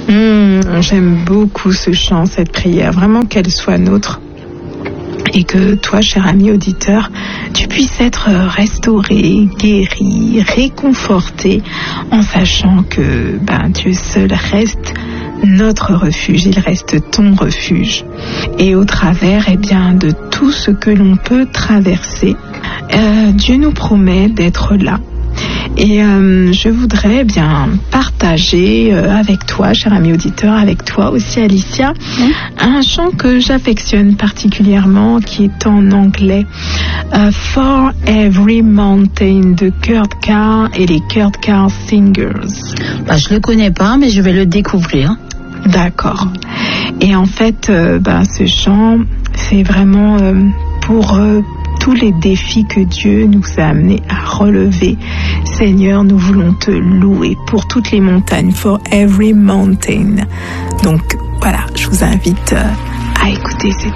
J'aime beaucoup ce chant, cette prière, vraiment qu'elle soit nôtre. Et que toi, cher ami auditeur, tu puisses être restauré, guéri, réconforté, en sachant que Dieu seul reste notre refuge, il reste ton refuge. Et au travers de tout ce que l'on peut traverser, Dieu nous promet d'être là. Et je voudrais partager avec toi, cher ami auditeur, avec toi aussi Alicia, un chant que j'affectionne particulièrement, qui est en anglais, For Every Mountain de Kurt Carr et les Kurt Carr Singers. Je le connais pas, mais je vais le découvrir. D'accord. Et en fait, ce chant, c'est vraiment pour tous les défis que Dieu nous a amenés à relever. Seigneur, nous voulons te louer pour toutes les montagnes, for every mountain. Donc voilà, je vous invite à écouter cet